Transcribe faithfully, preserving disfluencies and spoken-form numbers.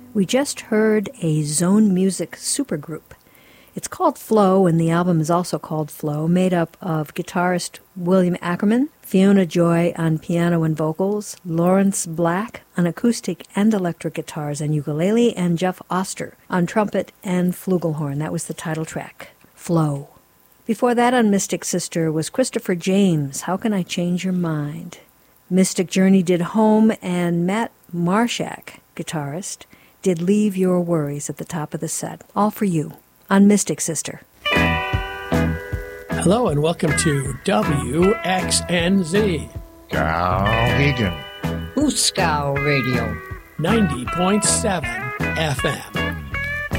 We just heard a Zone Music supergroup. It's called Flow, and the album is also called Flow, made up of guitarist William Ackerman, Fiona Joy on piano and vocals, Lawrence Black on acoustic and electric guitars and ukulele, and Jeff Oster on trumpet and flugelhorn. That was the title track, Flow. Before that on Mystic Sister was Christopher James, How Can I Change Your Mind? Mystic Journey did Home, and Matt Marshak, guitarist, did Leave Your Worries at the top of the set. All for you on Mystic Sister. Hello and welcome to W X N Z. Skowhegan. Ooskow Radio. ninety point seven F M.